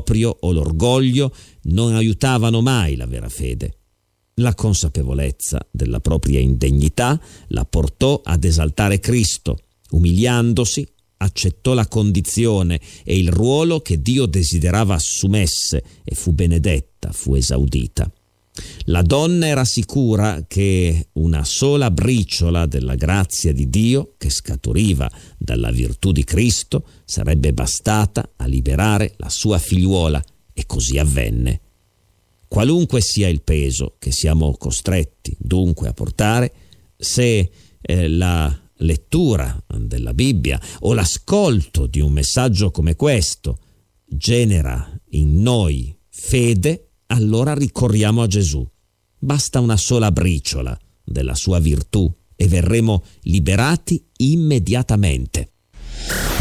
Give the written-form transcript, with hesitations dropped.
proprio o l'orgoglio non aiutavano mai la vera fede. La consapevolezza della propria indegnità la portò ad esaltare Cristo. Umiliandosi, accettò la condizione e il ruolo che Dio desiderava assumesse e fu benedetta, fu esaudita. La donna era sicura che una sola briciola della grazia di Dio, che scaturiva dalla virtù di Cristo, sarebbe bastata a liberare la sua figliuola, e così avvenne. Qualunque sia il peso che siamo costretti dunque a portare, se la lettura della Bibbia o l'ascolto di un messaggio come questo genera in noi fede, allora ricorriamo a Gesù. Basta una sola briciola della sua virtù e verremo liberati immediatamente.